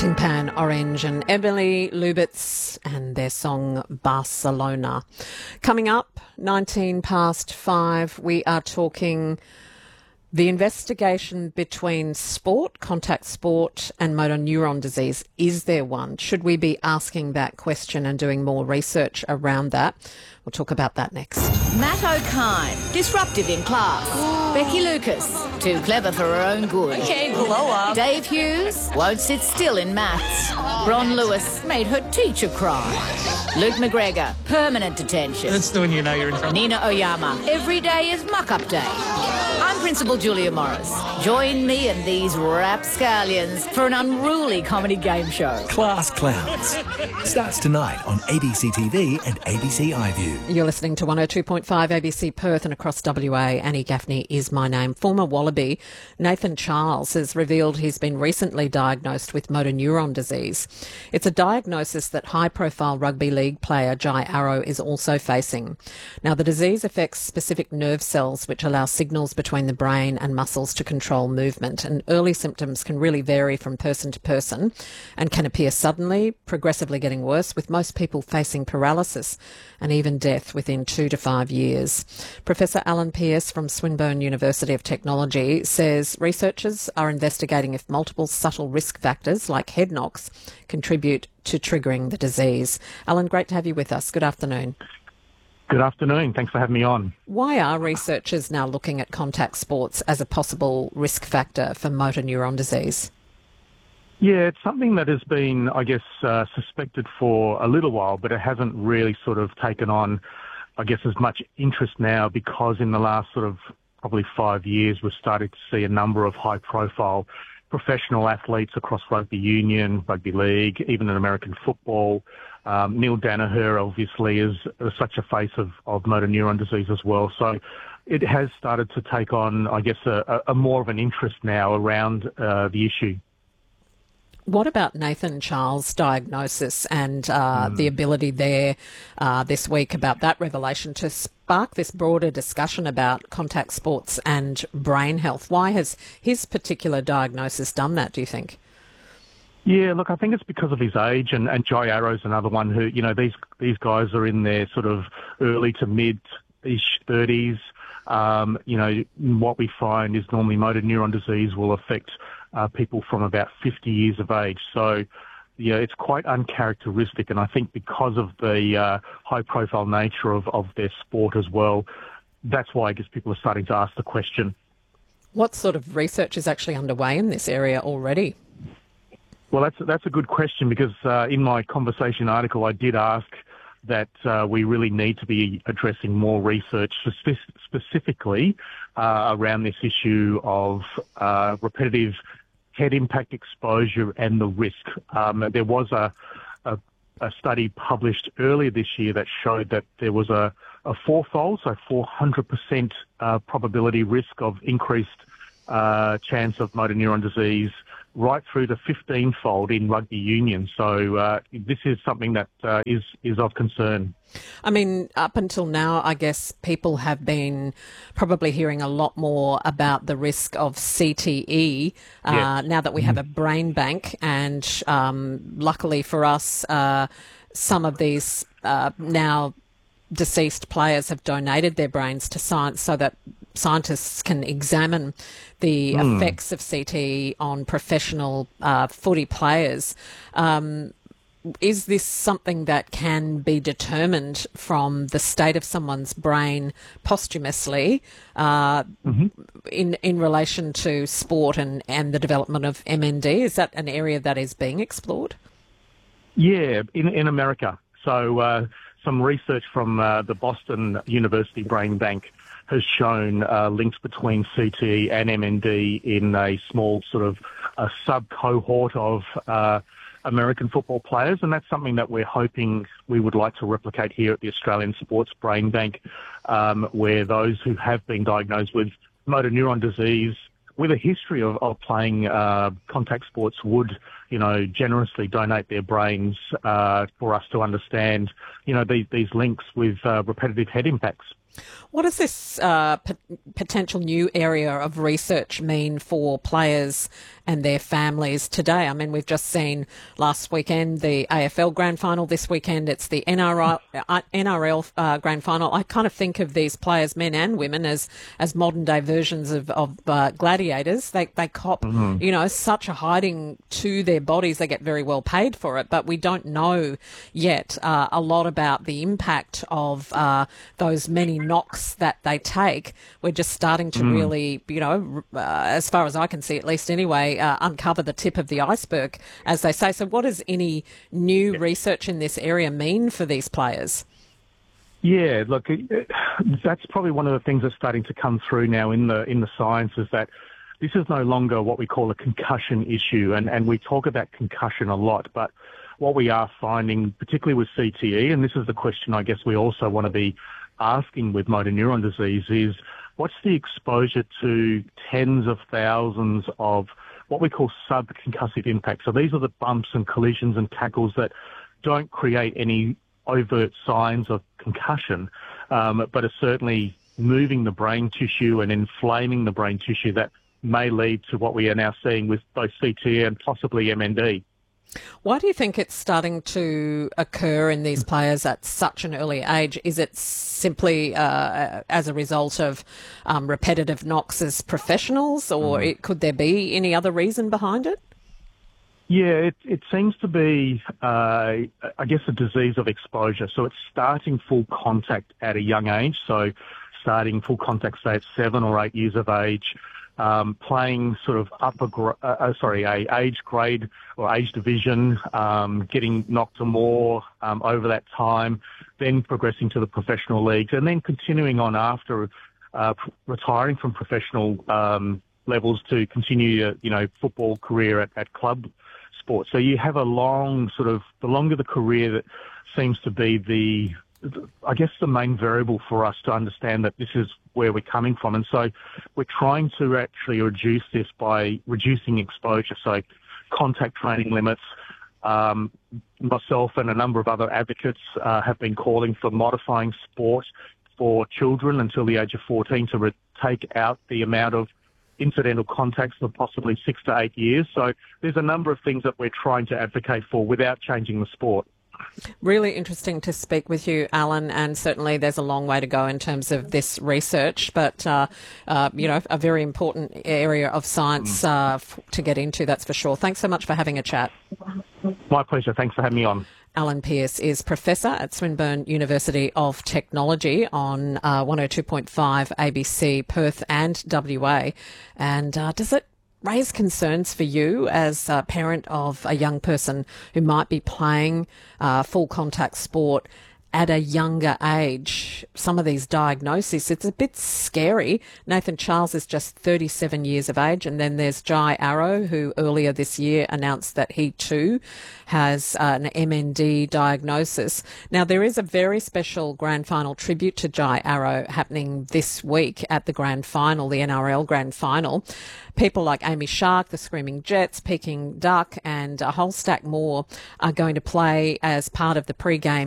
Tin Pan Orange and Emily Lubitz and their song Barcelona. Coming up, 5:19, we are talking the investigation between sport, contact sport and motor neuron disease. Is there one? Should we be asking that question and doing more research around that? We'll talk about that next. Matt O'Kine, disruptive in class. Becky Lucas, too clever for her own good. Okay, blow up. Dave Hughes, won't sit still in maths. Ron Lewis made her teacher cry. Luke McGregor, permanent detention. That's when you know you're in trouble. Nina Oyama, every day is muck-up day. I'm Principal Julia Morris. Join me and these rapscallions for an unruly comedy game show. Class Clowns starts tonight on ABC TV and ABC iView. You're listening to 102.5 ABC Perth and across WA. Annie Gaffney is my name. Former Wallaby Nathan Charles has revealed he's been recently diagnosed with motor neuron disease. It's a diagnosis that high-profile rugby league player Jai Arrow is also facing. Now, the disease affects specific nerve cells which allow signals between the brain and muscles to control movement, and early symptoms can really vary from person to person and can appear suddenly, progressively getting worse, with most people facing paralysis and even death within 2 to 5 years. Professor Alan Pearce from Swinburne University of Technology says researchers are investigating if multiple subtle risk factors like head knocks contribute to triggering the disease. Alan, great to have you with us. Good afternoon. Good afternoon. Thanks for having me on. Why are researchers now looking at contact sports as a possible risk factor for motor neuron disease? Yeah, it's something that has been, I guess, suspected for a little while, but it hasn't really sort of taken on, I guess, as much interest now because in the last sort of probably 5 years, we've started to see a number of high-profile professional athletes across rugby union, rugby league, even in American football. Neil Danaher, obviously, is such a face of motor neuron disease as well. So it has started to take on, I guess, a more of an interest now around the issue. What about Nathan Charles' diagnosis and the ability there this week about that revelation to spark this broader discussion about contact sports and brain health? Why has his particular diagnosis done that, do you think? Yeah, look, I think it's because of his age, and Jai Arrow's another one who, you know, these guys are in their sort of early to mid-ish 30s. You know, what we find is normally motor neuron disease will affect people from about 50 years of age. So, yeah, it's quite uncharacteristic, and I think because of the high-profile nature of their sport as well, that's why I guess people are starting to ask the question. What sort of research is actually underway in this area already? Well, that's a good question because in my conversation article, I did ask that we really need to be addressing more research specifically around this issue of repetitive head impact exposure and the risk. There was a study published earlier this year that showed that there was a fourfold, so 400% probability risk of increased chance of motor neuron disease, right through to 15-fold in rugby union. So this is something that is of concern. I mean, up until now, I guess people have been probably hearing a lot more about the risk of CTE now that we have a brain bank. And luckily for us, some of these now deceased players have donated their brains to science so that scientists can examine the effects of CTE on professional footy players. Is this something that can be determined from the state of someone's brain posthumously in relation to sport and the development of MND? Is that an area that is being explored? Yeah, in America. So some research from the Boston University Brain Bank has shown links between CTE and MND in a small sort of a sub-cohort of American football players, and that's something that we're hoping we would like to replicate here at the Australian Sports Brain Bank, where those who have been diagnosed with motor neuron disease with a history of playing contact sports would, you know, generously donate their brains for us to understand, you know, these links with repetitive head impacts. What does this potential new area of research mean for players and their families today? I mean, we've just seen last weekend the AFL Grand Final. This weekend it's the NRL Grand Final. I kind of think of these players, men and women, as modern day versions of gladiators. They cop, such a hiding to their bodies. They get very well paid for it, but we don't know yet a lot about the impact of those many knocks that they take. We're just starting to really, as far as I can see, at least anyway, uncover the tip of the iceberg, as they say. So what does any new research in this area mean for these players? Yeah, look, that's probably one of the things that's starting to come through now in the science, is that this is no longer what we call a concussion issue, and we talk about concussion a lot, but what we are finding, particularly with CTE, and this is the question I guess we also want to be asking with motor neuron disease, is what's the exposure to tens of thousands of what we call subconcussive impacts? So these are the bumps and collisions and tackles that don't create any overt signs of concussion, but are certainly moving the brain tissue and inflaming the brain tissue that may lead to what we are now seeing with both CTE and possibly MND. Why do you think it's starting to occur in these players at such an early age? Is it simply as a result of repetitive knocks as professionals, or could there be any other reason behind it? Yeah, it seems to be, I guess, a disease of exposure. So it's starting full contact at a young age. So starting full contact, say, at 7 or 8 years of age, playing sort of a age grade or age division, getting knocked to more over that time, then progressing to the professional leagues, and then continuing on after retiring from professional levels to continue your football career at club sports. So you have a long the longer the career, that seems to be I guess the main variable for us to understand that this is where we're coming from. And so we're trying to actually reduce this by reducing exposure. So contact training limits. Myself and a number of other advocates have been calling for modifying sport for children until the age of 14 to take out the amount of incidental contacts for possibly 6 to 8 years. So there's a number of things that we're trying to advocate for without changing the sport. Really interesting to speak with you, Alan, and certainly there's a long way to go in terms of this research, but, a very important area of science to get into, that's for sure. Thanks so much for having a chat. My pleasure. Thanks for having me on. Alan Pearce is Professor at Swinburne University of Technology on 102.5 ABC Perth and WA. And does it raise concerns for you as a parent of a young person who might be playing full contact sport at a younger age? Some of these diagnoses, it's a bit scary. Nathan Charles is just 37 years of age, and then there's Jai Arrow, who earlier this year announced that he too has an MND diagnosis. Now, there is a very special grand final tribute to Jai Arrow happening this week at the grand final, the NRL grand final. People like Amy Shark, the Screaming Jets, Peking Duck, and a whole stack more are going to play as part of the pre-game